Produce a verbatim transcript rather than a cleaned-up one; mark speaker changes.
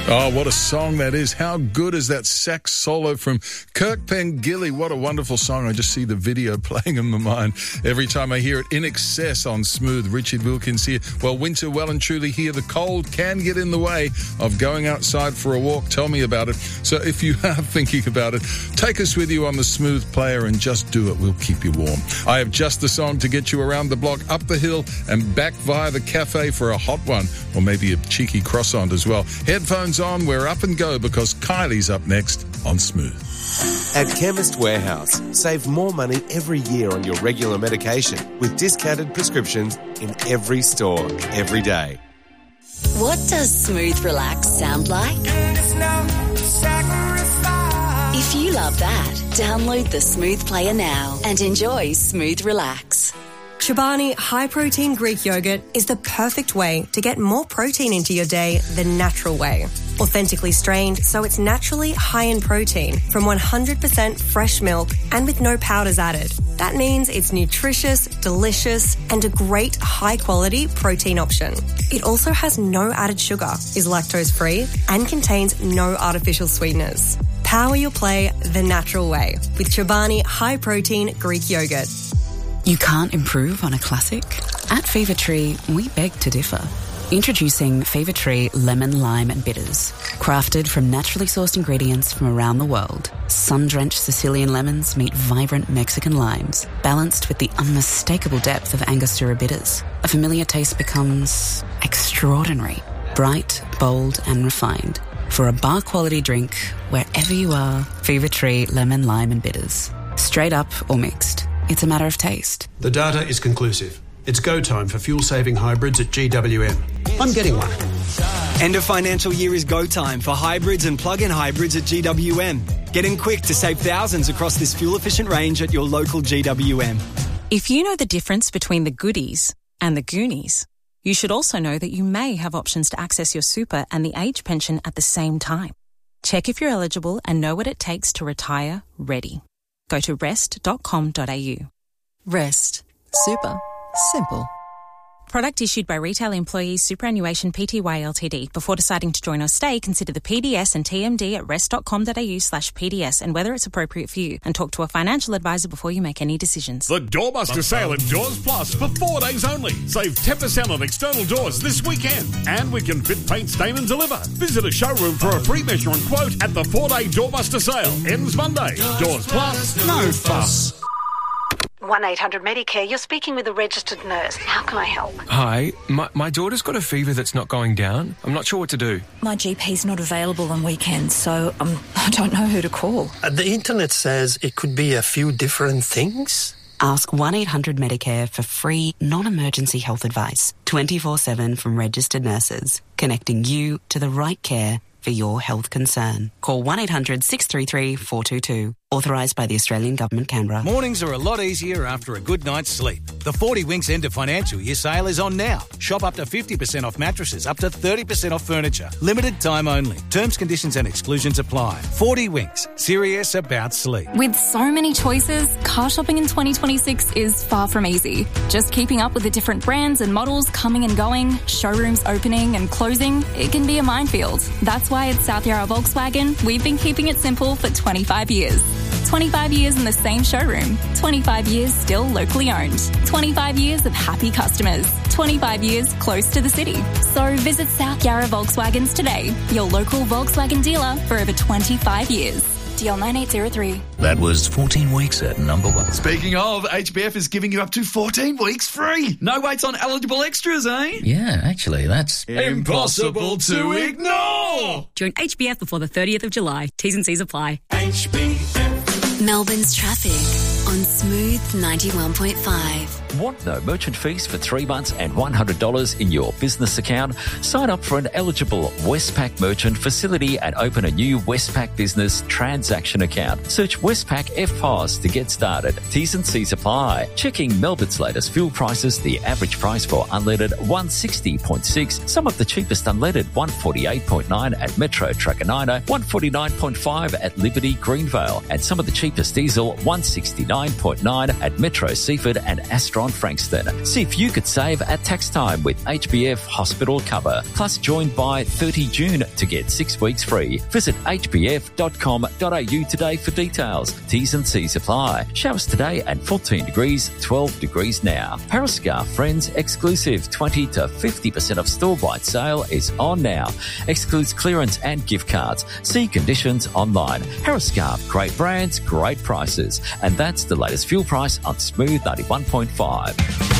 Speaker 1: Oh, what a song that is. How good is that sax solo from Kirk Pengilly? What a wonderful song. I just see the video playing in my mind every time I hear it. In Excess on Smooth. Richard Wilkins here. Well, winter well and truly here. The cold can get in the way of going outside for a walk. Tell me about it. So if you are thinking about it, take us with you on the Smooth player and just do it. We'll keep you warm. I have just the song to get you around the block, up the hill and back via the cafe for a hot one, or maybe a cheeky croissant as well. Headphones on, we're up and go because Kylie's up next on Smooth.
Speaker 2: At Chemist Warehouse, save more money every year on your regular medication with discounted prescriptions in every store, every day.
Speaker 3: What does Smooth Relax sound like? If you love that, download the Smooth Player now and enjoy Smooth Relax.
Speaker 4: Chobani High Protein Greek Yogurt is the perfect way to get more protein into your day the natural way. Authentically strained, so it's naturally high in protein from one hundred percent fresh milk and with no powders added. That means it's nutritious, delicious, and a great high-quality protein option. It also has no added sugar, is lactose-free, and contains no artificial sweeteners. Power your play the natural way with Chobani High Protein Greek Yogurt.
Speaker 5: You can't improve on a classic? At Fever Tree, we beg to differ. Introducing Fever Tree Lemon, Lime and Bitters. Crafted from naturally sourced ingredients from around the world, sun-drenched Sicilian lemons meet vibrant Mexican limes, balanced with the unmistakable depth of Angostura bitters. A familiar taste becomes extraordinary, bright, bold and refined. For a bar-quality drink, wherever you are, Fever Tree Lemon, Lime and Bitters. Straight up or mixed. It's a matter of taste.
Speaker 6: The data is conclusive. It's go time for fuel-saving hybrids at G W M. I'm getting one.
Speaker 7: End of financial year is go time for hybrids and plug-in hybrids at G W M. Get in quick to save thousands across this fuel-efficient range at your local G W M.
Speaker 8: If you know the difference between the goodies and the Goonies, you should also know that you may have options to access your super and the age pension at the same time. Check if you're eligible and know what it takes to retire ready. Go to rest dot com dot a u.
Speaker 9: Rest. Super. Simple.
Speaker 8: Product issued by Retail Employees Superannuation Pty Ltd. Before deciding to join or stay, consider the P D S and T M D at rest dot com dot a u slash P D S and whether it's appropriate for you, and talk to a financial advisor before you make any decisions.
Speaker 10: The Doorbuster sale at Doors Plus for four days only. Save ten percent on external doors this weekend. And we can fit, paint, stain and deliver. Visit a showroom for a free measure and quote at the four-day Doorbuster sale. Ends Monday. Doors Plus, no fuss.
Speaker 11: one eight hundred Medicare, you're speaking with a registered nurse. How can I help?
Speaker 12: Hi, my, my daughter's got a fever that's not going down. I'm not sure what to do.
Speaker 13: My G P's not available on weekends, so um, I don't know who to call.
Speaker 14: Uh, the internet says it could be a few different things.
Speaker 5: Ask one eight hundred Medicare for free, non-emergency health advice, twenty-four seven from registered nurses, connecting you to the right care for your health concern. Call one eight hundred six three three four two two. Authorised by the Australian Government, Canberra.
Speaker 15: Mornings are a lot easier after a good night's sleep. The forty Winks end of financial year sale is on now. Shop up to fifty percent off mattresses, up to thirty percent off furniture. Limited time only. Terms, conditions and exclusions apply. forty Winks. Serious about sleep.
Speaker 16: With so many choices, car shopping in twenty twenty-six is far from easy. Just keeping up with the different brands and models coming and going, showrooms opening and closing, it can be a minefield. That's why at South Yarra Volkswagen, we've been keeping it simple for twenty-five years. twenty-five years in the same showroom. twenty-five years still locally owned. twenty-five years of happy customers. twenty-five years close to the city. So visit South Yarra Volkswagens today, your local Volkswagen dealer for over twenty-five years. D L nine eight zero three.
Speaker 17: That was fourteen weeks at number one.
Speaker 18: Speaking of, H B F is giving you up to fourteen weeks free. No waits on eligible extras, eh?
Speaker 17: Yeah, actually, that's
Speaker 18: impossible to ignore.
Speaker 19: Join H B F before the thirtieth of July. T's and C's apply.
Speaker 18: H B F.
Speaker 3: Melbourne's traffic on Smooth ninety-one point five.
Speaker 20: Want no merchant fees for three months and one hundred dollars in your business account? Sign up for an eligible Westpac merchant facility and open a new Westpac business transaction account. Search Westpac F P O S to get started. T's and C's apply. Checking Melbourne's latest fuel prices, the average price for unleaded one sixty point six, some of the cheapest unleaded one forty-eight point nine at Metro Truckanina, one forty-nine point five at Liberty Greenvale, and some of the cheapest diesel one sixty-nine point nine at Metro Seaford and Astro Restaurant Frankston. See if you could save at tax time with H B F Hospital Cover. Plus, join by thirtieth of June to get six weeks free. Visit h b f dot com dot a u today for details. T's and C's apply. Showers today at fourteen degrees, twelve degrees now. Periscar Friends exclusive twenty to fifty percent off store-wide sale is on now. Excludes clearance and gift cards. See conditions online. Periscar, great brands, great prices. And that's the latest fuel price on Smooth ninety-one point five.